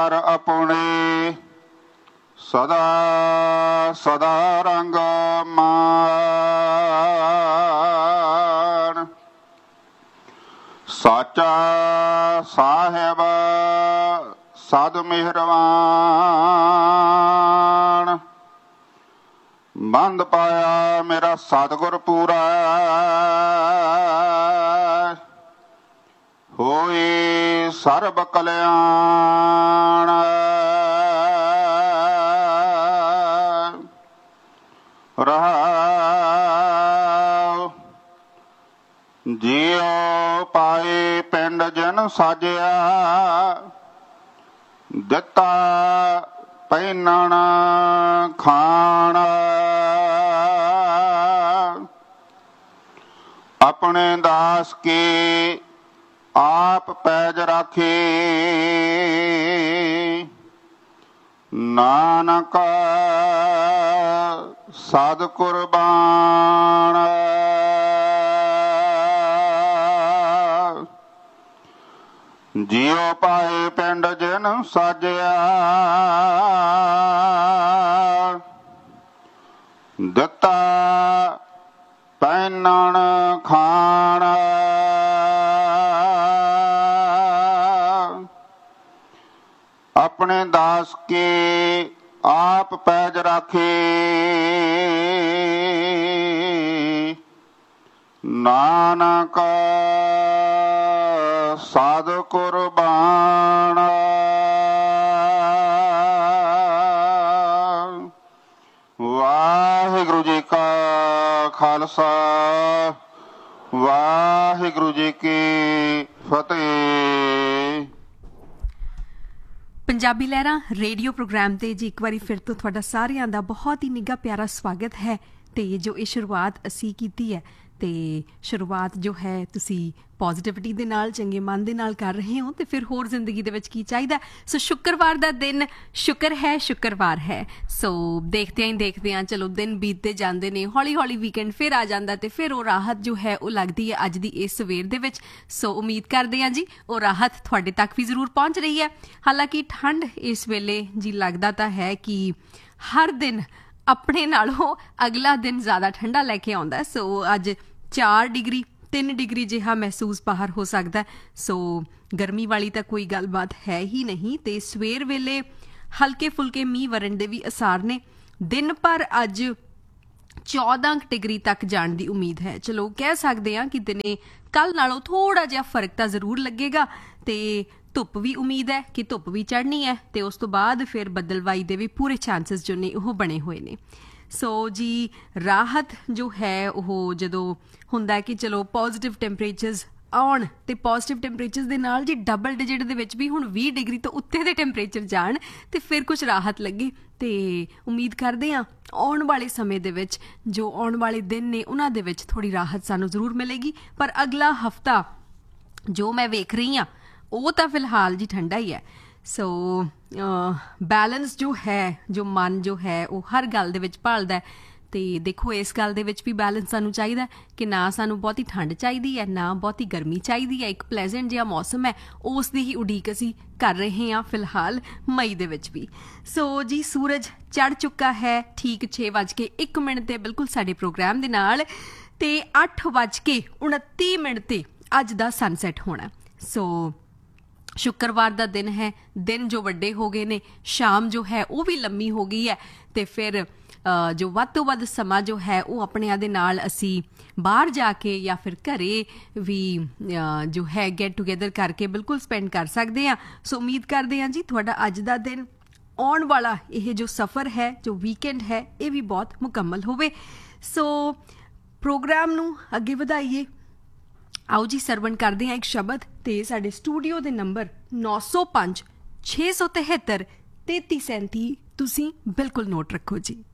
ਆਪਣੇ ਸਦਾ ਸਦਾ ਰੰਗ ਮਾਣ। ਸਾਚਾ ਸਾਹਿਬ ਸਦ ਮਿਹਰਬਾਨ। ਬੰਦ ਪਾਇਆ ਮੇਰਾ ਸਤਿਗੁਰ ਪੂਰਾ। ਹੋਏ ਸਰਬ ਕਲਿਆਣ। ਰਹਾਉ ਜਿਉ ਪਾਏ ਪਿੰਡ ਜਨ ਸਾਜਿਆ। ਦਿੱਤਾ ਪਹਿਨਣ ਖਾਣ। ਆਪਣੇ ਦਾਸ ਕੇ ਆਪ ਪੈਜ ਰਾਖੇ। ਨਾਨਕ ਸਦ ਕੁਰਬਾਨ। ਜਿਉ ਪਾਏ ਪਿੰਡ ਜਿਨ ਸਾਜਿਆ। ਦਿੱਤਾ ਪਹਿਨਣ ਖਾਣ। ਆਪਣੇ ਦਾਸ ਕੇ ਆਪ ਪੈਜ ਰਾਖੇ। ਨਾਨਕ ਸਦ ਕੁਰਬਾਨ। ਵਾਹਿਗੁਰੂ ਜੀ ਕਾ ਖਾਲਸਾ ਵਾਹਿਗੁਰੂ ਜੀ ਕੀ ਫਤਿਹ। ਪੰਜਾਬੀ ਲਹਿਰਾਂ ਰੇਡੀਓ ਪ੍ਰੋਗਰਾਮ ਤੇ ਜੀ ਇੱਕ ਵਾਰੀ ਫਿਰ ਤੋਂ ਤੁਹਾਡਾ ਸਾਰਿਆਂ ਦਾ ਬਹੁਤ ਹੀ ਨਿੱਘਾ ਪਿਆਰਾ ਸਵਾਗਤ ਹੈ। ਤੇ ਜੋ ਇਹ ਸ਼ੁਰੂਆਤ ਅਸੀਂ ਕੀਤੀ ਹੈ ਤੇ ਸ਼ੁਰੂਆਤ ਜੋ ਹੈ ਤੁਸੀਂ ਪੋਜ਼ੀਟਿਵਿਟੀ ਦੇ ਨਾਲ ਚੰਗੇ ਮਨ ਦੇ ਨਾਲ ਕਰ ਰਹੇ ਹੋ ਤੇ ਫਿਰ ਹੋਰ ਜ਼ਿੰਦਗੀ ਦੇ ਵਿੱਚ ਕੀ ਚਾਹੀਦਾ। ਸੋ ਸ਼ੁੱਕਰਵਾਰ ਦਾ ਦਿਨ ਸ਼ੁਕਰ ਹੈ ਸ਼ੁੱਕਰਵਾਰ ਹੈ। ਸੋ ਦੇਖਦਿਆਂ ਹੀ ਚਲੋ ਦਿਨ ਬੀਤਦੇ ਜਾਂਦੇ ਨੇ। ਹੌਲੀ ਹੌਲੀ ਵੀਕਐਂਡ ਫਿਰ ਆ ਜਾਂਦਾ ਤੇ ਫਿਰ ਉਹ ਰਾਹਤ ਜੋ ਹੈ ਉਹ ਲੱਗਦੀ ਹੈ ਅੱਜ ਦੀ ਇਸ ਸਵੇਰ ਦੇ ਵਿੱਚ। ਸੋ ਉਮੀਦ ਕਰਦੇ ਹਾਂ ਜੀ ਉਹ ਰਾਹਤ ਤੁਹਾਡੇ ਤੱਕ ਵੀ ਜ਼ਰੂਰ ਪਹੁੰਚ ਰਹੀ ਹੈ। ਹਾਲਾਂਕਿ ਠੰਡ ਇਸ ਵੇਲੇ ਜੀ ਲੱਗਦਾ ਤਾਂ ਹੈ ਕਿ ਹਰ ਦਿਨ ਆਪਣੇ ਨਾਲੋਂ ਅਗਲਾ ਦਿਨ ਜ਼ਿਆਦਾ ਠੰਡਾ ਲੈ ਕੇ ਆਉਂਦਾ। ਸੋ ਅੱਜ 4 ਡਿਗਰੀ 3 ਡਿਗਰੀ ਜਿਹਾ ਮਹਿਸੂਸ ਬਾਹਰ ਹੋ ਸਕਦਾ। ਸੋ ਗਰਮੀ ਵਾਲੀ ਤਾਂ ਕੋਈ ਗੱਲਬਾਤ ਹੈ ਹੀ ਨਹੀਂ। ਤੇ ਸਵੇਰ ਵੇਲੇ ਹਲਕੇ ਫੁਲਕੇ ਮੀਂਹ ਵਰਨ ਦੇ ਵੀ ਅਸਾਰ ਨੇ। ਦਿਨ ਭਰ ਅੱਜ 14 ਡਿਗਰੀ ਤੱਕ ਜਾਣ ਦੀ ਉਮੀਦ ਹੈ। ਚਲੋ ਕਹਿ ਸਕਦੇ ਹਾਂ ਕਿ ਦਿਨੇ ਕੱਲ੍ਹ ਨਾਲੋਂ ਥੋੜ੍ਹਾ ਜਿਹਾ ਫਰਕ ਤਾਂ ਜ਼ਰੂਰ ਲੱਗੇਗਾ। ਤੇ ਧੁੱਪ ਵੀ ਉਮੀਦ ਹੈ ਕਿ ਧੁੱਪ ਵੀ ਚੜ੍ਹਨੀ ਹੈ ਤੇ ਉਸ ਤੋਂ ਬਾਅਦ ਫਿਰ ਬੱਦਲਵਾਈ ਦੇ ਵੀ ਪੂਰੇ ਚਾਂਸਸ ਜੋ ਨੇ ਉਹ ਬਣੇ ਹੋਏ ਨੇ। ਸੋ ਜੀ ਰਾਹਤ ਜੋ ਹੈ ਉਹ ਜਦੋਂ ਹੁੰਦਾ ਕਿ ਚਲੋ ਪੋਜ਼ੀਟਿਵ ਟੈਂਪਰੇਚਰਸ ਆਉਣ ਤੇ ਪੋਜ਼ੀਟਿਵ ਟੈਂਪਰੇਚਰਸ ਦੇ ਨਾਲ ਜੀ ਡਬਲ ਡਿਜਿਟ ਦੇ ਵਿੱਚ ਵੀ ਹੁਣ 20 ਡਿਗਰੀ ਤੋਂ ਉੱਤੇ ਦੇ ਟੈਂਪਰੇਚਰ ਜਾਣ ਤੇ ਫਿਰ ਕੁਝ ਰਾਹਤ ਲੱਗੇ। ਤੇ ਉਮੀਦ ਕਰਦੇ ਹਾਂ ਆਉਣ ਵਾਲੇ ਸਮੇਂ ਦੇ ਵਿੱਚ ਜੋ ਆਉਣ ਵਾਲੇ ਦਿਨ ਨੇ ਉਹਨਾਂ ਦੇ ਵਿੱਚ ਥੋੜ੍ਹੀ ਰਾਹਤ ਸਾਨੂੰ ਜ਼ਰੂਰ ਮਿਲੇਗੀ। ਪਰ ਅਗਲਾ ਹਫਤਾ ਜੋ ਮੈਂ ਵੇਖ ਰਹੀ ਹਾਂ ਉਹ ਤਾਂ ਫਿਲਹਾਲ ਜੀ ਠੰਡਾ ਹੀ ਹੈ। ਸੋ ਬੈਲੈਂਸ ਜੋ ਹੈ ਜੋ ਮਨ ਜੋ ਹੈ ਉਹ ਹਰ ਗੱਲ ਦੇ ਵਿੱਚ ਭਾਲਦਾ। ਤੇ ਦੇਖੋ ਇਸ ਗੱਲ ਦੇ ਵਿੱਚ ਵੀ ਬੈਲੈਂਸ ਸਾਨੂੰ ਚਾਹੀਦਾ ਕਿ ਨਾ ਸਾਨੂੰ ਬਹੁਤੀ ਠੰਡ ਚਾਹੀਦੀ ਹੈ ਨਾ ਬਹੁਤੀ ਗਰਮੀ ਚਾਹੀਦੀ ਹੈ। ਇੱਕ ਪਲੈਜ਼ੈਂਟ ਜਿਹਾ ਮੌਸਮ ਹੈ ਉਸ ਦੀ ਹੀ ਉਡੀਕ ਅਸੀਂ ਕਰ ਰਹੇ ਹਾਂ ਫਿਲਹਾਲ ਮਈ ਦੇ ਵਿੱਚ ਵੀ। ਸੋ ਜੀ ਸੂਰਜ ਚੜ੍ਹ ਚੁੱਕਾ ਹੈ ਠੀਕ 6:01 ਤੇ ਬਿਲਕੁਲ ਸਾਡੇ ਪ੍ਰੋਗਰਾਮ ਦੇ ਨਾਲ। ਤੇ 8:29 ਤੇ ਅੱਜ ਦਾ ਸਨਸੈਟ ਹੋਣਾ। ਸੋ ਸ਼ੁੱਕਰਵਾਰ ਦਾ ਦਿਨ ਹੈ। ਦਿਨ ਜੋ ਵੱਡੇ ਹੋ ਗਏ ਨੇ। ਸ਼ਾਮ ਜੋ ਹੈ ਉਹ ਵੀ ਲੰਮੀ ਹੋ ਗਈ ਹੈ। ਤੇ ਫਿਰ ਜੋ ਵੱਧ ਤੋਂ ਵੱਧ ਸਮਾਂ ਜੋ ਹੈ ਉਹ ਆਪਣਿਆਂ ਦੇ ਨਾਲ ਅਸੀਂ ਬਾਹਰ ਜਾ ਕੇ ਜਾਂ ਫਿਰ ਘਰੇ ਵੀ ਜੋ ਹੈ ਗੈਟ ਟੂਗੇਦਰ ਕਰਕੇ ਬਿਲਕੁਲ ਸਪੈਂਡ ਕਰ ਸਕਦੇ ਹਾਂ। ਸੋ ਉਮੀਦ ਕਰਦੇ ਹਾਂ ਜੀ ਤੁਹਾਡਾ ਅੱਜ ਦਾ ਦਿਨ ਆਉਣ ਵਾਲਾ ਇਹ ਜੋ ਸਫ਼ਰ ਹੈ ਜੋ ਵੀਕਐਂਡ ਹੈ ਇਹ ਵੀ ਬਹੁਤ ਮੁਕੰਮਲ ਹੋਵੇ। ਸੋ ਪ੍ਰੋਗਰਾਮ ਨੂੰ ਅੱਗੇ ਵਧਾਈਏ। ਆਓ ਜੀ ਸਰਵਣ ਕਰਦੇ ਹਾਂ ਇੱਕ ਸ਼ਬਦ ਤੇ ਸਾਡੇ ਸਟੂਡੀਓ ਦੇ ਨੰਬਰ 905 673 3337 ਤੁਸੀਂ ਬਿਲਕੁਲ ਨੋਟ ਰੱਖੋ ਜੀ।